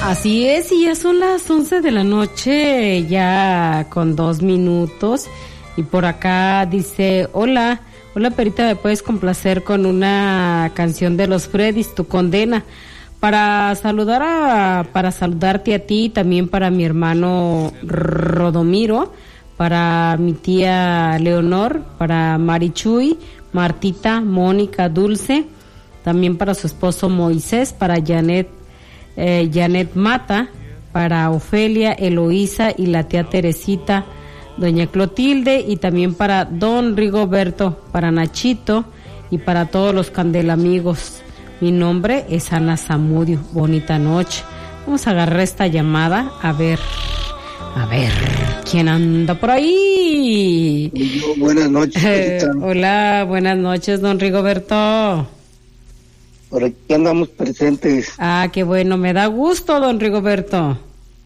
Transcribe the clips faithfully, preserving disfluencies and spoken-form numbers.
Así es, y ya son las once de la noche, ya con dos minutos. Y por acá dice, hola, hola Perita, ¿me puedes complacer con una canción de los Freddys, Tu Condena? Para saludar a, para saludarte a ti, también para mi hermano Rodomiro, para mi tía Leonor, para Marichuy, Martita, Mónica, Dulce, también para su esposo Moisés, para Janet, eh, Janet Mata, para Ofelia, Eloísa y la tía Teresita, doña Clotilde, y también para don Rigoberto, para Nachito y para todos los candelamigos. Mi nombre es Ana Zamudio. Bonita noche. Vamos a agarrar esta llamada, a ver, a ver, ¿quién anda por ahí? Buenas noches. Eh, hola, buenas noches, don Rigoberto. Por aquí andamos presentes. Ah, qué bueno, me da gusto, don Rigoberto.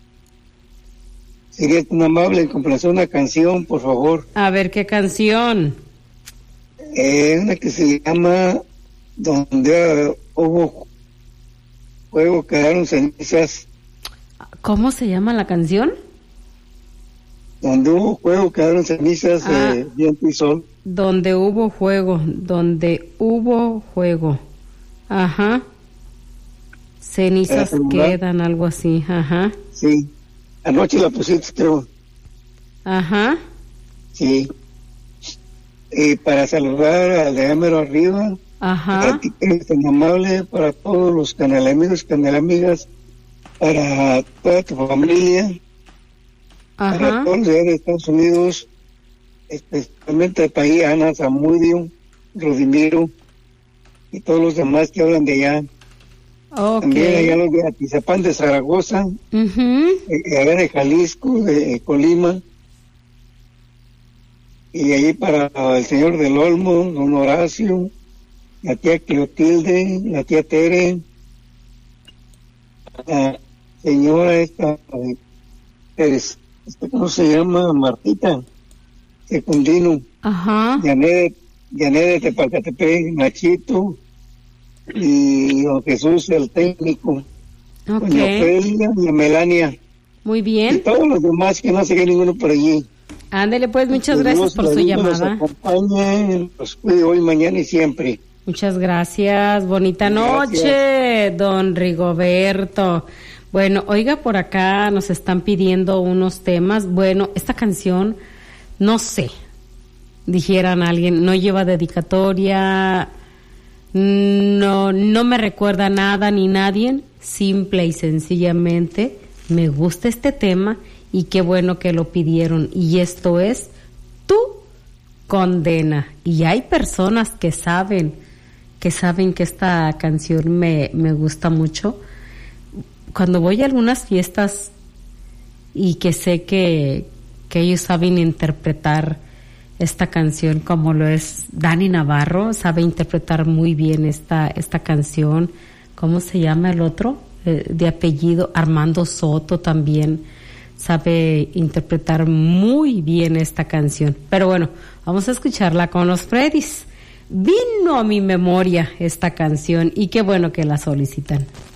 Sería tan amable en complacer una canción, por favor. A ver, ¿qué canción? Eh, una que se llama Donde hubo fuego, quedaron cenizas. ¿Cómo se llama la canción? Donde hubo fuego, quedaron cenizas, ah, de viento y sol. Donde hubo fuego, donde hubo fuego. Ajá. Cenizas quedan, algo así, ajá. Sí. Anoche la pusiste, creo. Ajá. Sí. Y para saludar al de Amero arriba. Ajá. Para ti que eres tan amable, para todos los canelamigos, canelamigas, para toda tu familia. Ajá. Para todos los de Estados Unidos, especialmente de país, Ana Zamudio, Rodimiro, y todos los demás que hablan de allá. Okay. También allá los de Atizapán de Zaragoza, uh-huh. eh, allá de Jalisco, de Colima, y allí para el señor del Olmo, don Horacio, la tía Clotilde, la tía Tere, la señora esta, Pérez, ¿cómo se llama? Martita Secundino, ajá, Janet, Janet de Tepalcatepec, Nachito, y don Jesús, el técnico, okay. doña Ofelia y Melania. Muy bien. Y todos los demás, que no se quede ninguno por allí. Ándele pues, muchas que gracias Dios, por su llamada. Los acompañe, los cuide hoy, mañana y siempre. Muchas gracias, bonita Gracias. noche, don Rigoberto. Bueno, oiga, por acá nos están pidiendo unos temas. Bueno, esta canción, no sé, dijeran alguien, no lleva dedicatoria, no, no me recuerda nada ni nadie, simple y sencillamente me gusta este tema y qué bueno que lo pidieron. Y esto es Tu Condena. Y hay personas que saben, que saben que esta canción me, me gusta mucho. Cuando voy a algunas fiestas y que sé que, que ellos saben interpretar esta canción, como lo es Dani Navarro, sabe interpretar muy bien esta, esta canción. ¿Cómo se llama el otro? Eh, de apellido Armando Soto también sabe interpretar muy bien esta canción. Pero bueno, vamos a escucharla con los Freddys. Vino a mi memoria esta canción y qué bueno que la solicitan.